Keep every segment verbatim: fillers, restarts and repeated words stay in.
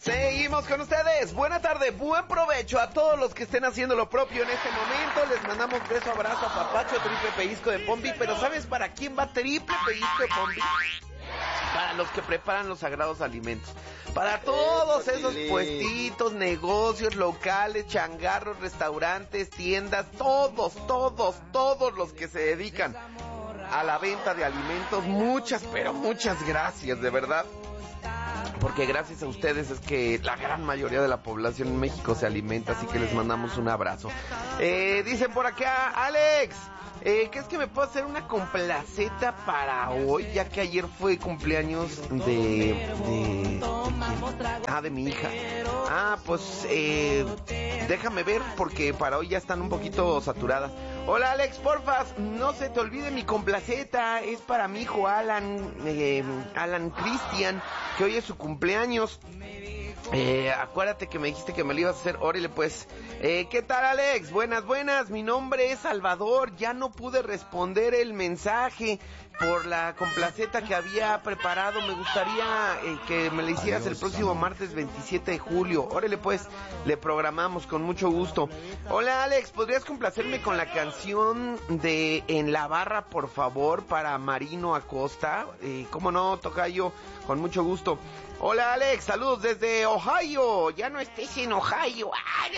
Seguimos con ustedes. Buena tarde, buen provecho a todos los que estén haciendo lo propio en este momento. Les mandamos beso, abrazo, papacho, triple pellizco de Pombi. Pero ¿sabes para quién va triple pellizco de Pombi? Para los que preparan los sagrados alimentos. Para todos esos puestitos, negocios, locales, changarros, restaurantes, tiendas, todos, todos, todos los que se dedican a la venta de alimentos. Muchas, pero muchas gracias, de verdad. Porque gracias a ustedes es que la gran mayoría de la población en México se alimenta, así que les mandamos un abrazo. Eh, dicen por acá, Alex, eh, ¿qué es que me puedo hacer una complaceta para hoy? Ya que ayer fue cumpleaños de... de, de ah, de mi hija. Ah, pues, eh, déjame ver, porque para hoy ya están un poquito saturadas. Hola Alex, porfas, no se te olvide mi complaceta, es para mi hijo Alan, eh, Alan Cristian, que hoy es su cumpleaños. Eh, acuérdate que me dijiste que me lo ibas a hacer, órale pues. Eh, ¿qué tal Alex? Buenas, buenas, mi nombre es Salvador, ya no pude responder el mensaje por la complaceta que había preparado, me gustaría eh, que me la hicieras el próximo martes veintisiete de julio, órale pues, le programamos con mucho gusto. Hola Alex, ¿podrías complacerme con la canción de En la Barra, por favor, para Marino Acosta? Eh, ¿Cómo no, tocayo? Con mucho gusto. Hola Alex, saludos desde Ohio. Ya no estés en Ohio. ¡Ay,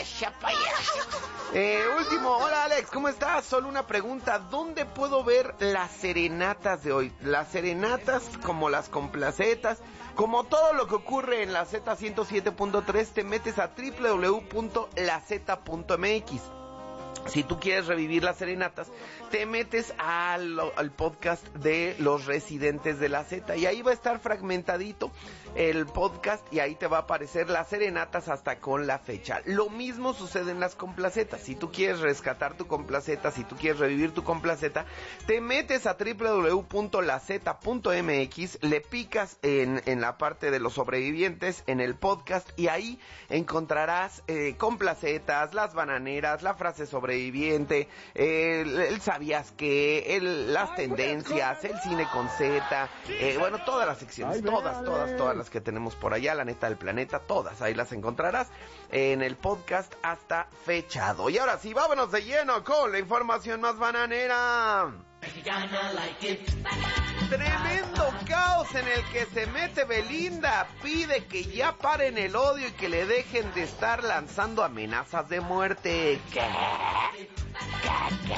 eh, último, hola Alex, ¿cómo estás? Solo una pregunta, ¿dónde puedo ver las serenatas de hoy? Las serenatas, como las complacetas, como todo lo que ocurre en la Z ciento siete punto tres, te metes a doble u doble u doble u punto la zeta punto eme equis. Si tú quieres revivir las serenatas, te metes al, al podcast de Los Residentes de la Z y ahí va a estar fragmentadito el podcast y ahí te va a aparecer las serenatas hasta con la fecha. Lo mismo sucede en las complacetas. Si tú quieres rescatar tu complaceta, si tú quieres revivir tu complaceta, te metes a doble u doble u doble u punto la zeta punto eme equis, le picas en, en la parte de los sobrevivientes, en el podcast, y ahí encontrarás eh, complacetas, las bananeras, la frase sobreviviente, el, el sabías que, el, las tendencias, el cine con Z, eh, bueno, todas las secciones, todas, todas, todas las que tenemos por allá, la neta del planeta, todas, ahí las encontrarás en el podcast hasta fechado. Y ahora sí, vámonos de lleno con la información más bananera. Tremendo caos en el que se mete Belinda, pide que ya paren el odio y que le dejen de estar lanzando amenazas de muerte. ¿Qué? ¿Qué? ¿Qué?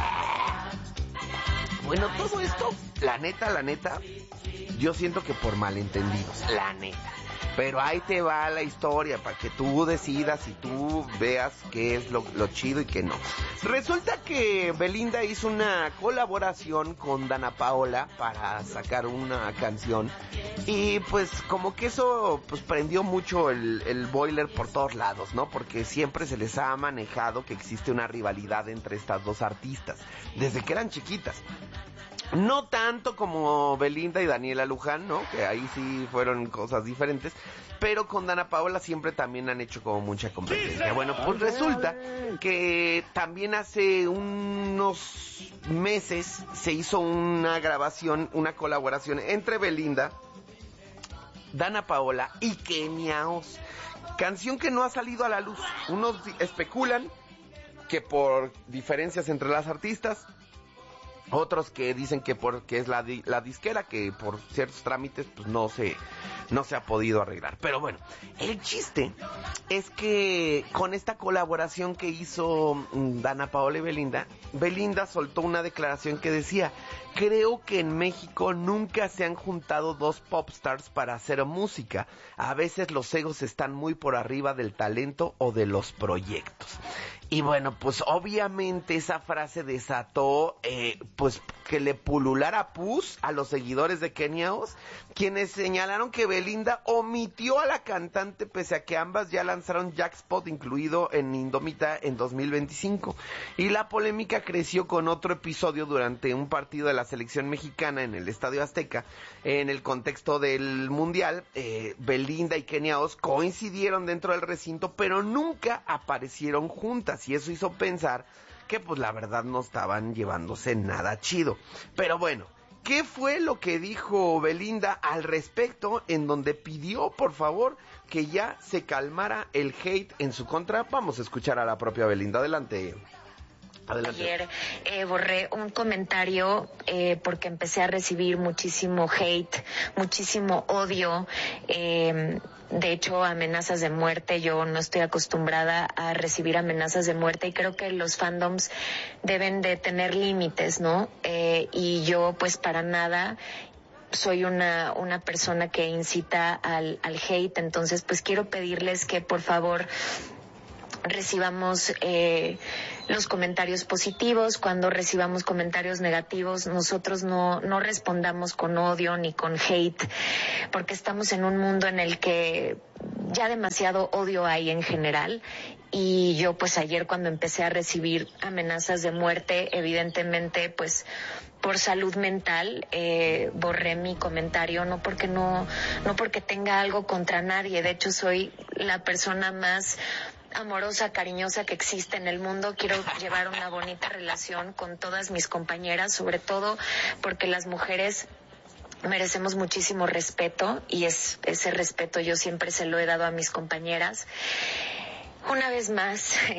Bueno, todo esto, la neta, la neta, yo siento que por malentendidos, la neta. Pero ahí te va la historia para que tú decidas y tú veas qué es lo, lo chido y qué no. Resulta que Belinda hizo una colaboración con Dana Paola para sacar una canción y pues como que eso pues prendió mucho el, el boiler por todos lados, ¿no? Porque siempre se les ha manejado que existe una rivalidad entre estas dos artistas desde que eran chiquitas. No tanto como Belinda y Daniela Luján, ¿no? Que ahí sí fueron cosas diferentes. Pero con Dana Paola siempre también han hecho como mucha competencia. Bueno, pues resulta que también hace unos meses se hizo una grabación, una colaboración entre Belinda, Dana Paola y Kenia Oz. Canción que no ha salido a la luz. Unos especulan que por diferencias entre las artistas, otros que dicen que porque es la, di, la disquera, que por ciertos trámites pues no se, no se ha podido arreglar. Pero bueno, el chiste es que con esta colaboración que hizo Dana Paola y Belinda, Belinda soltó una declaración que decía: creo que en México nunca se han juntado dos popstars para hacer música. A veces los egos están muy por arriba del talento o de los proyectos. Y bueno, pues obviamente esa frase desató eh, pues que le pululara pus a los seguidores de Kenia Oz, quienes señalaron que Belinda omitió a la cantante pese a que ambas ya lanzaron Jackpot incluido en Indómita en dos mil veinticinco. Y la polémica creció con otro episodio durante un partido de la selección mexicana en el Estadio Azteca. En el contexto del Mundial, eh, Belinda y Kenia Oz coincidieron dentro del recinto, pero nunca aparecieron juntas, y eso hizo pensar que pues la verdad no estaban llevándose nada chido. Pero bueno, ¿Qué fue lo que dijo Belinda al respecto, en donde pidió, por favor, que ya se calmara el hate en su contra? Vamos a escuchar a la propia Belinda. Adelante. Adelante. Ayer eh, borré un comentario eh, porque empecé a recibir muchísimo hate, muchísimo odio, eh, de hecho amenazas de muerte. Yo no estoy acostumbrada a recibir amenazas de muerte y creo que los fandoms deben de tener límites, ¿no? Eh, y yo pues para nada soy una, una persona que incita al, al hate, entonces pues quiero pedirles que por favor recibamos eh, los comentarios positivos. Cuando recibamos comentarios negativos, nosotros no, no respondamos con odio ni con hate, porque estamos en un mundo en el que ya demasiado odio hay en general. Y yo pues ayer cuando empecé a recibir amenazas de muerte, evidentemente pues por salud mental eh, borré mi comentario, no porque no, no porque tenga algo contra nadie. De hecho soy la persona más amorosa, cariñosa que existe en el mundo. Quiero llevar una bonita relación con todas mis compañeras, sobre todo porque las mujeres merecemos muchísimo respeto y es ese respeto yo siempre se lo he dado a mis compañeras. Una vez más